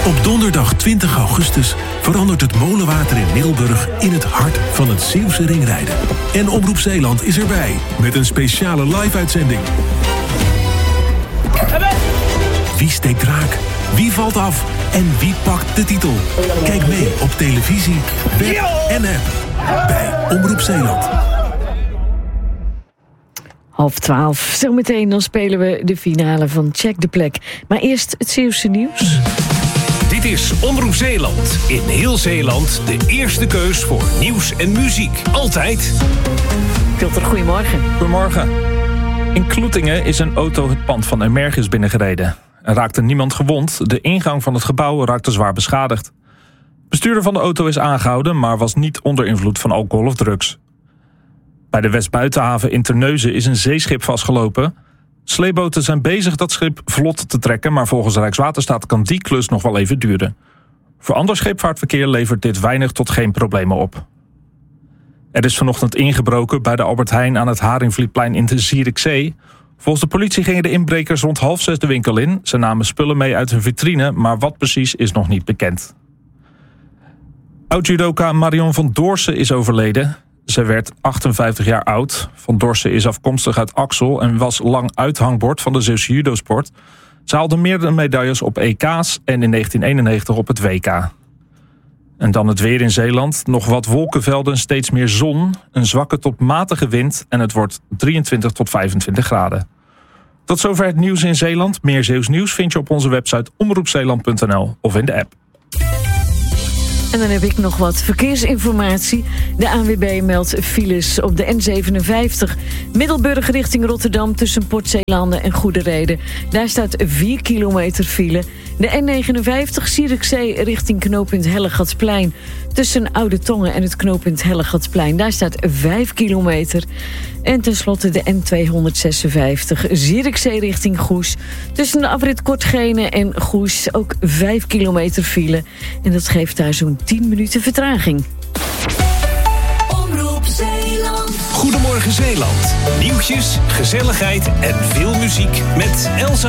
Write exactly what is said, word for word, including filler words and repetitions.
Op donderdag twintig augustus verandert het molenwater in Middelburg in het hart van het Zeeuwse ringrijden. En Omroep Zeeland is erbij met een speciale live-uitzending. Wie steekt raak? Wie valt af? En wie pakt de titel? Kijk mee op televisie, web en app bij Omroep Zeeland. Half twaalf. Zometeen dan spelen we de finale van Check de Plek. Maar eerst het Zeeuwse nieuws. Dit is Omroep Zeeland. In heel Zeeland de eerste keus voor nieuws en muziek. Altijd. Pilter, goedemorgen. Goedemorgen. In Kloetingen is een auto het pand van Emergis binnengereden. Er raakte niemand gewond. De ingang van het gebouw raakte zwaar beschadigd. De bestuurder van de auto is aangehouden, maar was niet onder invloed van alcohol of drugs. Bij de Westbuitenhaven in Terneuzen is een zeeschip vastgelopen. Sleeboten zijn bezig dat schip vlot te trekken, maar volgens Rijkswaterstaat kan die klus nog wel even duren. Voor ander scheepvaartverkeer levert dit weinig tot geen problemen op. Er is vanochtend ingebroken bij de Albert Heijn aan het Haringvlietplein in de Zierikzee. Volgens de politie gingen de inbrekers rond half zes de winkel in. Ze namen spullen mee uit hun vitrine, maar wat precies is nog niet bekend. Oud-judoka Marion van Doorsen is overleden. Ze werd achtenvijftig jaar oud. Van Doorsen is afkomstig uit Axel en was lang uithangbord van de Zeeuwse judosport. Ze haalde meerdere medailles op E K's en in negentien eenennegentig op het W K. En dan het weer in Zeeland. Nog wat wolkenvelden, steeds meer zon. Een zwakke tot matige wind en het wordt drieëntwintig tot vijfentwintig graden. Tot zover het nieuws in Zeeland. Meer Zeeuws nieuws vind je op onze website omroep zeeland punt n l of in de app. En dan heb ik nog wat verkeersinformatie. De A N W B meldt files op de N zevenenvijftig. Middelburg richting Rotterdam tussen Port Zeelanden en Goederede. Daar staat vier kilometer file. De N negenenvijftig Zierikzee richting knooppunt Hellegatsplein. Tussen Oude Tongen en het knooppunt Hellegatsplein. Daar staat vijf kilometer. En tenslotte de N tweehonderdzesenvijftig Zierikzee richting Goes. Tussen de afrit Kortgene en Goes ook vijf kilometer file. En dat geeft daar zo'n tien minuten vertraging. Omroep Zeeland. Goedemorgen Zeeland. Nieuwtjes, gezelligheid en veel muziek met Elsa